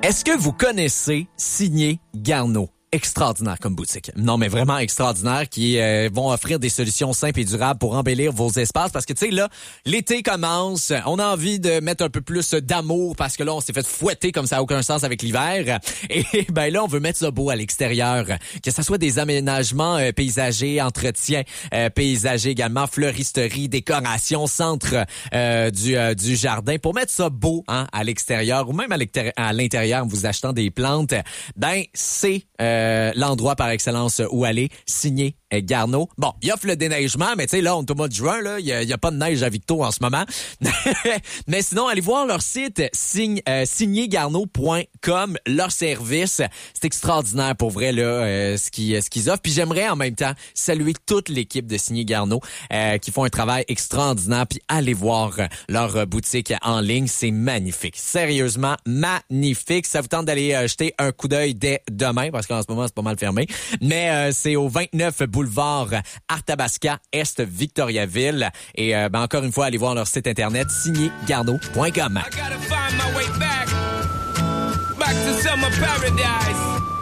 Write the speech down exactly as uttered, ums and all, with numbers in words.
Est-ce que vous connaissez Signé Garneau? Extraordinaire comme boutique. Non, mais vraiment extraordinaire, qui euh, vont offrir des solutions simples et durables pour embellir vos espaces. Parce que, tu sais, là, l'été commence, on a envie de mettre un peu plus d'amour parce que là, on s'est fait fouetter comme ça n'a aucun sens avec l'hiver. Et ben là, on veut mettre ça beau à l'extérieur. Que ça soit des aménagements euh, paysagers, entretien euh, paysager également, fleuristerie, décoration, centre euh, du, euh, du jardin. Pour mettre ça beau hein, à l'extérieur ou même à l'intérieur, à l'intérieur en vous achetant des plantes, ben c'est... Euh, Euh, l'endroit par excellence où aller, Signé Garneau. Bon, il offre le déneigement, mais tu sais, là, on est au mois de juin, là, il n'y a, a pas de neige à Victo en ce moment. Mais sinon, allez voir leur site, signe, euh, signé garneau point com, leur service. C'est extraordinaire pour vrai, là, euh, ce qu'ils ce qu'ils offrent. Puis j'aimerais en même temps saluer toute l'équipe de Signé Garneau euh, qui font un travail extraordinaire. Puis allez voir leur boutique en ligne. C'est magnifique. Sérieusement, magnifique. Ça vous tente d'aller euh, jeter un coup d'œil dès demain, parce qu'en ce moment, c'est pas mal fermé. Mais euh, c'est au vingt-neuf boulevard Arthabasca, Est Victoriaville. Et euh, ben, encore une fois, allez voir leur site internet signé garneau point com.